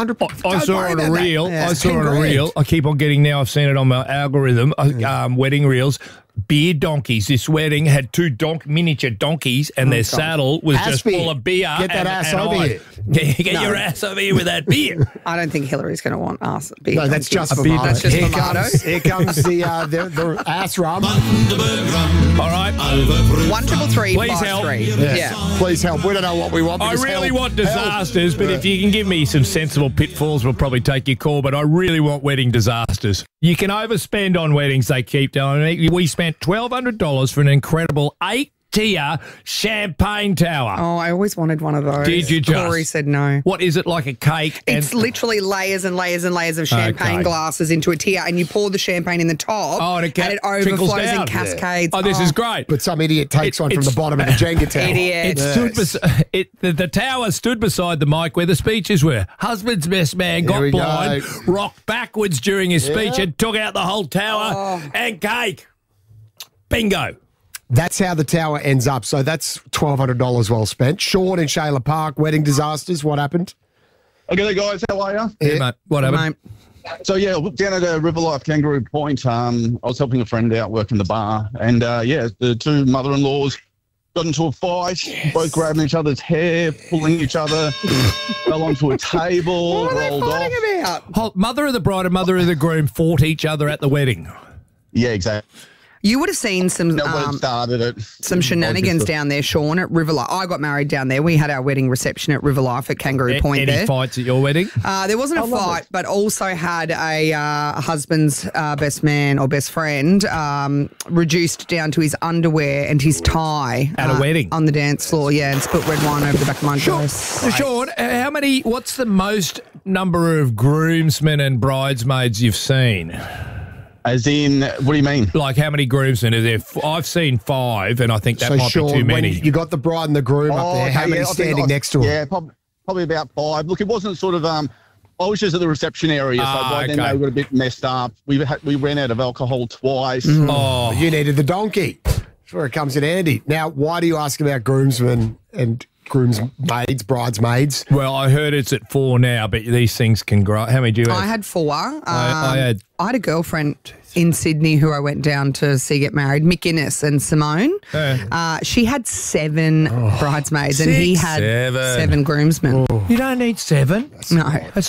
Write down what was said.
100%. I saw it on a reel. Yeah. I saw it on a reel. I keep on getting now. I've seen it on my algorithm. Wedding reels. Beer donkeys. This wedding had two miniature donkeys, and their saddle was just full of beer. Get that ass over here. Get your ass over here with that beer. I don't think Hillary's going to want us. No, that's just for That's just here Mamato. here comes the ass rum. All right. 1333 Please help. 53. Yes. Please help. We don't know what we want. I Just really help. want disasters, but if you can give me some sensible pitfalls, we'll probably take your call. But I really want wedding disasters. You can overspend on weddings, they keep telling me. We spent $1,200 for an incredible 8-tier champagne tower. Oh, I always wanted one of those. Did you just? Corey said no. What is it, like a cake? It's literally layers and layers and layers of champagne Okay. glasses into a tier, and you pour the champagne in the top, and it overflows trickles down. and cascades. Oh, this is great. But some idiot takes one from the bottom of the Jenga tower. Idiot. The tower stood beside the mic where the speeches were. Husband's best man Here got we blind, go. rocked backwards during his speech and took out the whole tower and cake. Bingo. That's how the tower ends up. So that's $1,200 well spent. Sean in Shayla Park, wedding disasters. What happened? Okay, guys, how are you? Yeah, mate. What happened? So, yeah, down at River Life Kangaroo Point, I was helping a friend out working the bar. And, the two mother-in-laws got into a fight, both grabbing each other's hair, pulling each other, fell onto a table, What are they rolled fighting off. about? Mother of the bride and mother of the groom fought each other at the wedding. Yeah, exactly. You would have seen some What started it. some shenanigans Obviously. down there, Sean, at River Life. I got married down there. We had our wedding reception at River Life at Kangaroo Point Any there. fights at your wedding? There wasn't a fight, but also had a husband's best man or best friend reduced down to his underwear and his tie. At a wedding? On the dance floor, yeah, and spilt red wine over the back of my dress. So, Sean, what's the most number of groomsmen and bridesmaids you've seen? As in, what do you mean? Like, how many groomsmen are there? I've seen 5, and I think that So, might Sean, be too when many. you got the bride and the groom up there, how many standing next to him? Yeah, probably about 5. Look, it wasn't sort of I was just at the reception area, so by then they got a bit messed up. We ran out of alcohol twice. Oh, You needed the donkey. That's where it comes in handy. Now, why do you ask about groomsmen and groomsmaids, bridesmaids? well, I heard it's at 4 now, but these things can grow. How many do you have? I had 4. I had- I had a girlfriend in Sydney who I went down to see get married, Mick Innes and Simone. She had 7 bridesmaids and he had 7 groomsmen. You don't need 7. No. That's